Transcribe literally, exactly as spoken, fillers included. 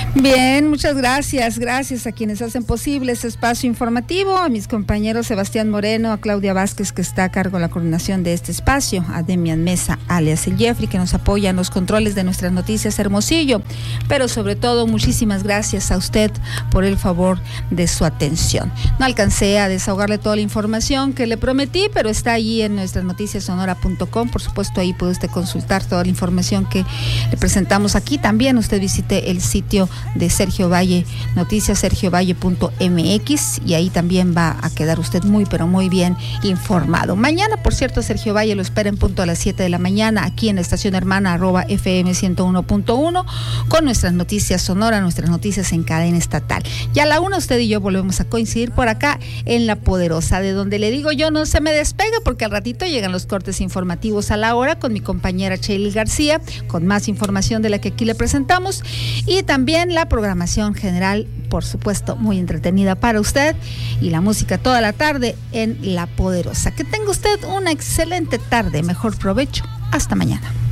Bien, muchas gracias, gracias a quienes hacen posible este espacio informativo, a mis compañeros Sebastián Moreno, a Claudia Vázquez, que está a cargo de la coordinación de este espacio, a Demian Mesa, alias el Jeffrey, que nos apoya en los controles de nuestras noticias Hermosillo, pero sobre todo muchísimas gracias a usted por el favor de su atención. No alcancé a desahogarle toda la información que le prometí, pero está allí en nuestras noticias sonora punto com, por supuesto ahí puede usted consultar toda la información que le presentamos aquí. También usted visite el sitio de Sergio Valle, noticias sergio valle punto m x, y ahí también va a quedar usted muy pero muy bien informado. Mañana, por cierto, Sergio Valle lo espera en punto a las siete de la mañana aquí en la estación hermana arroba F M ciento uno punto uno con nuestras noticias sonora, nuestras noticias en cadena estatal. Ya a la una usted y yo volvemos a coincidir por acá en La Poderosa, de donde le digo yo no se me despegue, porque al ratito llegan los cortes informativos a la hora con mi compañera Sheila García, con más información de la que aquí le presentamos, y también la programación general, por supuesto, muy entretenida para usted, y la música toda la tarde en La Poderosa. Que tenga usted una excelente tarde, mejor provecho. Hasta mañana.